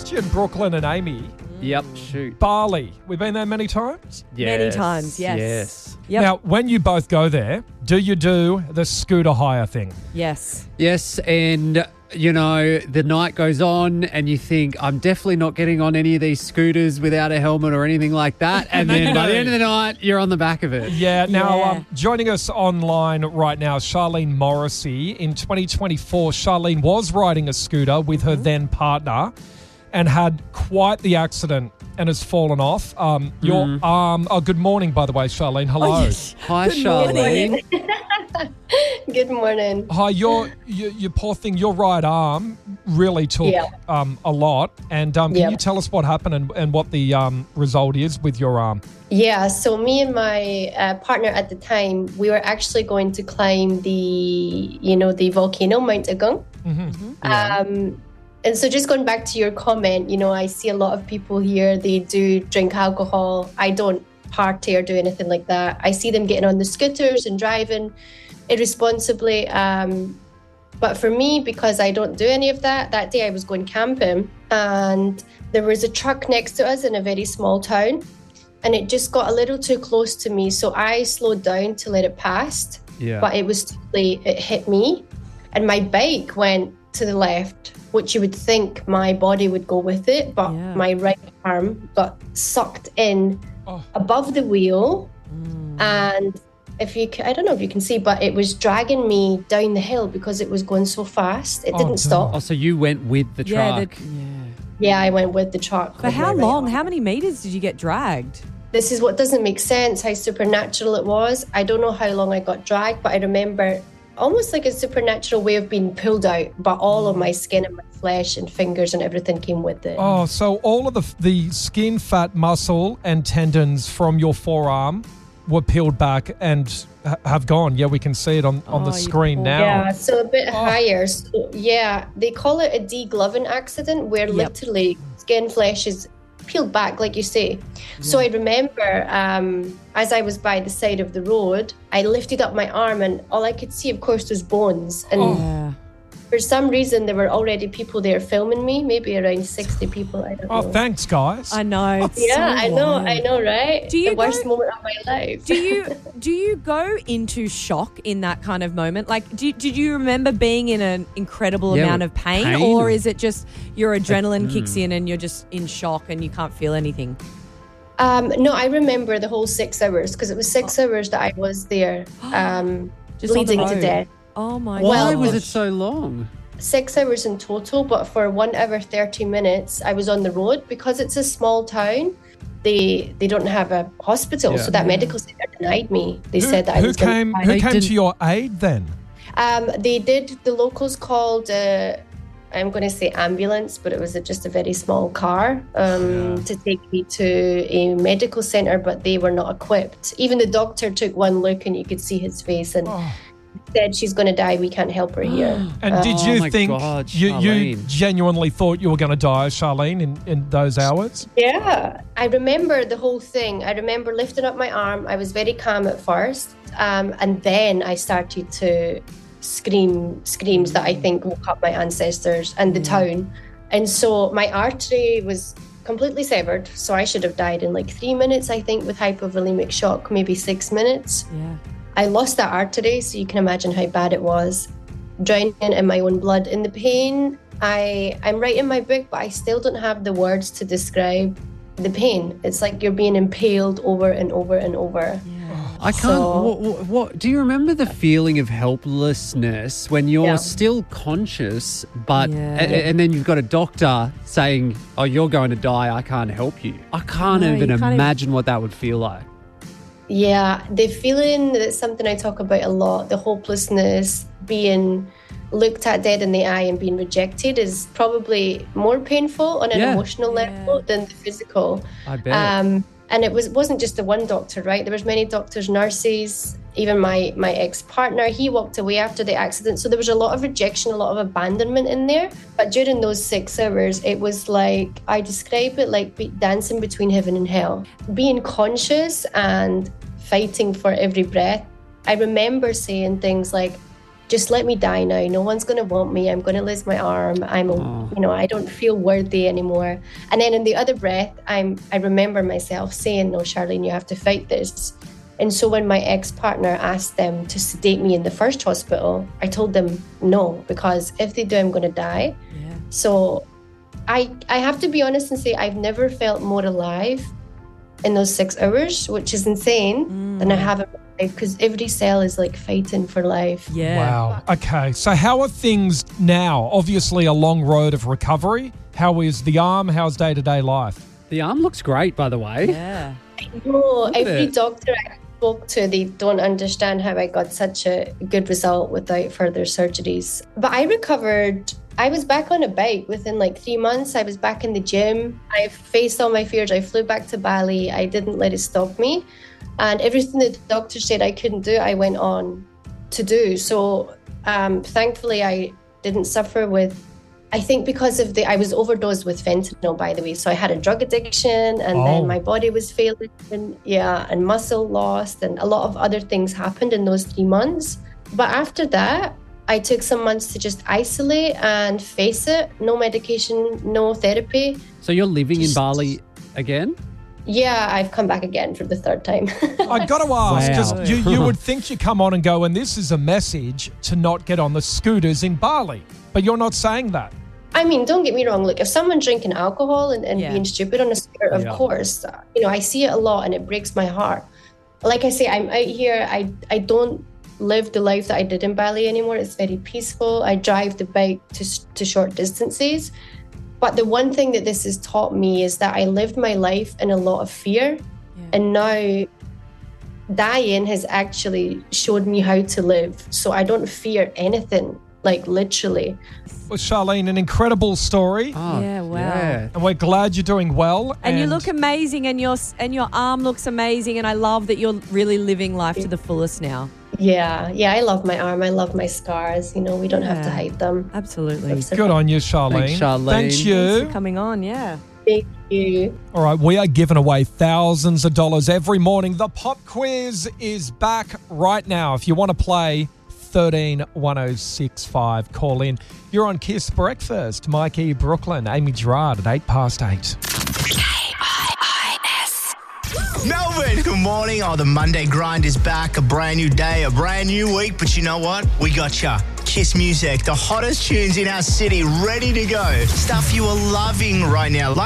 question, Brooklyn and Amy. Yep, shoot. Bali. We've been there many times. Many times, yes. Yes. Yep. Now, when you both go there, do you do the scooter hire thing? Yes. Yes, and, you know, the night goes on and you think, I'm definitely not getting on any of these scooters without a helmet or anything like that. And then by the end of the night, you're on the back of it. Yeah. Now, Yeah. joining us online right now, Charlene Morrissey. In 2024, Charlene was riding a scooter with her then partner and had quite the accident and has fallen off. Your arm... Oh, good morning, by the way, Charlene. Hello. Oh, yes. Hi, Good morning. Charlene. Good morning. Hi, your poor thing, your right arm really took a lot. And can you tell us what happened and what the result is with your arm? Yeah, so me and my partner at the time, we were actually going to climb the volcano, Mount Agung. And so just going back to your comment, I see a lot of people here, they do drink alcohol. I don't party or do anything like that. I see them getting on the scooters and driving irresponsibly. But for me, because I don't do any of that day I was going camping and there was a truck next to us in a very small town and it just got a little too close to me. So I slowed down to let it pass, but it was too late. It hit me and my bike went to the left, which you would think my body would go with it, but my right arm got sucked in above the wheel. And I don't know if you can see, but it was dragging me down the hill because it was going so fast. It didn't stop. Oh, so you went with the truck. Yeah, I went with the truck. For how long? How many meters did you get dragged? This is what doesn't make sense, how supernatural it was. I don't know how long I got dragged, but I remember almost like a supernatural way of being pulled out, but all of my skin and my flesh and fingers and everything came with it. Oh, so all of the skin, fat, muscle and tendons from your forearm were peeled back and have gone. Yeah, we can see it on the screen now. Yeah, so a bit higher. So, yeah, they call it a degloving accident where literally skin, flesh is peeled back, like you say. So I remember as I was by the side of the road, I lifted up my arm and all I could see, of course, was bones. And for some reason, there were already people there filming me, maybe around 60 people. I don't know. Oh, thanks, guys. I know. Yeah, I know, right? The worst moment of my life. Do you go into shock in that kind of moment? Like, did you remember being in an incredible amount of pain, or is it just your adrenaline kicks in and you're just in shock and you can't feel anything? No, I remember the whole 6 hours because it was 6 hours that I was there, Just bleeding on the to road. death. Oh my Why God. was it so long? 6 hours in total, but for 1 hour 30 minutes I was on the road because it's a small town. They don't have a hospital, so that medical center denied me. They said that I was came to your aid then? They did. The locals called. I'm going to say ambulance, but it was just a very small car to take me to a medical center, but they were not equipped. Even the doctor took one look and you could see his face and said, she's going to die. We can't help her here. And did you my think God, you Charlene. genuinely thought you were going to die, Charlene, in those hours? Yeah, I remember the whole thing. I remember lifting up my arm. I was very calm at first. And then I started to screams that I think woke up my ancestors and the town. And so my artery was completely severed. So I should have died in like 3 minutes, I think, with hypovolemic shock, maybe 6 minutes. Yeah. I lost that artery, so you can imagine how bad it was. Drowning in my own blood. In the pain, I'm writing my book, but I still don't have the words to describe the pain. It's like you're being impaled over and over and over. I can't. What do you remember the feeling of helplessness when you're still conscious, but and then you've got a doctor saying, "Oh, you're going to die. I can't help you." I can't even imagine what that would feel like. Yeah, the feeling, that's something I talk about a lot. The hopelessness, being looked at dead in the eye and being rejected is probably more painful on an emotional level than the physical. I bet. And it wasn't just the one doctor, right? There was many doctors, nurses, even my ex-partner, he walked away after the accident. So there was a lot of rejection, a lot of abandonment in there. But during those 6 hours, it was like, I describe it like dancing between heaven and hell. Being conscious and fighting for every breath. I remember saying things like, just let me die now. No one's going to want me. I'm going to lose my arm. I don't feel worthy anymore. And then in the other breath, I remember myself saying, no, Charlene, you have to fight this. And so when my ex-partner asked them to sedate me in the first hospital, I told them no, because if they do, I'm going to die. Yeah. So I have to be honest and say I've never felt more alive in those 6 hours, which is insane, than I have in my life, because every cell is like fighting for life. Yeah. Wow. Okay. So how are things now? Obviously a long road of recovery. How is the arm? How's day-to-day life? The arm looks great, by the way. Yeah. No, every doctor I spoke to, they don't understand how I got such a good result without further surgeries. But I recovered. I was back on a bike within like 3 months. I was back in the gym. I faced all my fears. I flew back to Bali. I didn't let it stop me. And everything that the doctor said I couldn't do, I went on to do. So thankfully, I didn't suffer with, I think because of I was overdosed with fentanyl, by the way. So I had a drug addiction, and then my body was failing, and muscle loss, and a lot of other things happened in those 3 months. But after that, I took some months to just isolate and face it. No medication, no therapy. So you're living in Bali again? Yeah, I've come back again for the 3rd time. I got to ask, Wow. because you would think you come on and go, and this is a message to not get on the scooters in Bali, but you're not saying that. I mean, don't get me wrong. Look, if someone's drinking alcohol and being stupid on a scooter, of course, I see it a lot and it breaks my heart. Like I say, I'm out here. I don't live the life that I did in Bali anymore. It's very peaceful. I drive the bike to short distances. But the one thing that this has taught me is that I lived my life in a lot of fear. Yeah. And now dying has actually showed me how to live. So I don't fear anything, like literally. Well, Charlene, an incredible story. Oh, yeah, wow. Yeah. And we're glad you're doing well. And you look amazing, and your arm looks amazing, and I love that you're really living life to the fullest now. Yeah, I love my arm. I love my scars. We don't have to hide them. Absolutely. Good on you, Charlene. Thanks, Charlene. Thanks you. Thanks for coming on, yeah. Thank you. All right, we are giving away thousands of dollars every morning. The pop quiz is back right now. If you want to play, 131065. Call in. You're on Kiss Breakfast. Mikey Brooklyn, Amy Gerard at 8:08. Melbourne, good morning. The Monday grind is back. A brand new day, a brand new week. But you know what? We got ya. Kiss Music, the hottest tunes in our city, ready to go. Stuff you are loving right now.